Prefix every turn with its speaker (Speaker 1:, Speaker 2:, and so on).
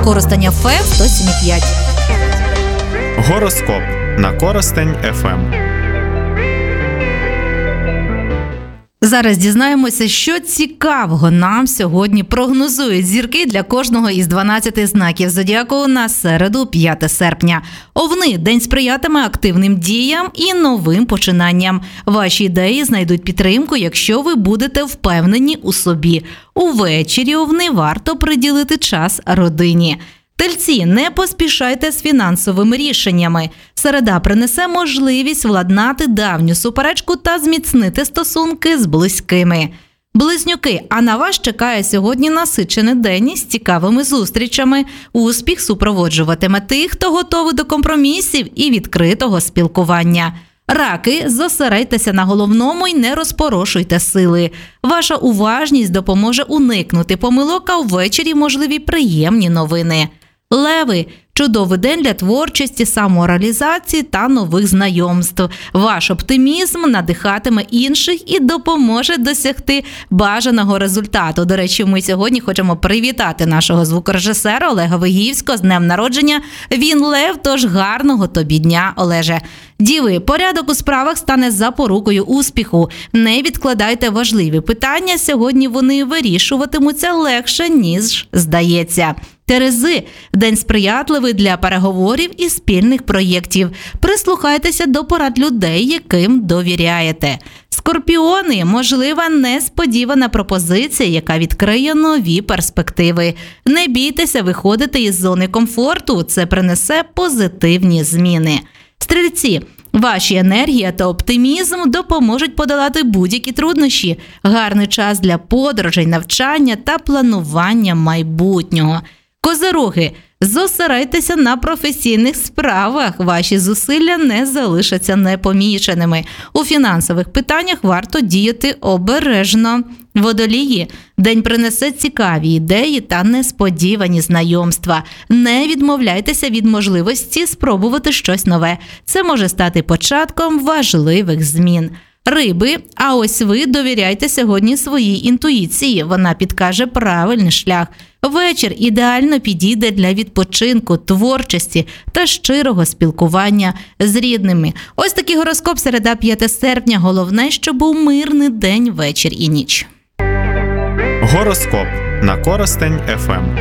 Speaker 1: Коростень ФМ 107,5.
Speaker 2: Гороскоп на Коростень ФМ.
Speaker 1: Зараз дізнаємося, що цікавого нам сьогодні прогнозують зірки для кожного із 12 знаків зодіаку на середу, 5 серпня. Овни – день сприятиме активним діям і новим починанням. Ваші ідеї знайдуть підтримку, якщо ви будете впевнені у собі. Увечері овни варто приділити час родині. Тельці, не поспішайте з фінансовими рішеннями. Середа принесе можливість владнати давню суперечку та зміцнити стосунки з близькими. Близнюки, а на вас чекає сьогодні насичений день із цікавими зустрічами. Успіх супроводжуватиме тих, хто готовий до компромісів і відкритого спілкування. Раки, зосередьтеся на головному і не розпорошуйте сили. Ваша уважність допоможе уникнути помилок, а ввечері можливі приємні новини. Леви – чудовий день для творчості, самореалізації та нових знайомств. Ваш оптимізм надихатиме інших і допоможе досягти бажаного результату. До речі, ми сьогодні хочемо привітати нашого звукорежисера Олега Вигівського з днем народження. Він лев, тож гарного тобі дня, Олеже. Діви, порядок у справах стане запорукою успіху. Не відкладайте важливі питання, сьогодні вони вирішуватимуться легше, ніж здається. Терези – день сприятливий для переговорів і спільних проєктів. Прислухайтеся до порад людей, яким довіряєте. Скорпіони – можлива несподівана пропозиція, яка відкриє нові перспективи. Не бійтеся виходити із зони комфорту, це принесе позитивні зміни. Стрільці – ваші енергія та оптимізм допоможуть подолати будь-які труднощі. Гарний час для подорожей, навчання та планування майбутнього. Козироги, зосередьтеся на професійних справах. Ваші зусилля не залишаться непоміченими. У фінансових питаннях варто діяти обережно. Водолії, день принесе цікаві ідеї та несподівані знайомства. Не відмовляйтеся від можливості спробувати щось нове. Це може стати початком важливих змін. Риби, а ось ви довіряйте сьогодні своїй інтуїції, вона підкаже правильний шлях. Вечір ідеально підійде для відпочинку, творчості та щирого спілкування з рідними. Ось такий гороскоп середа 5 серпня. Головне, щоб був мирний день, вечір і ніч.
Speaker 2: Гороскоп на Коростень ФМ.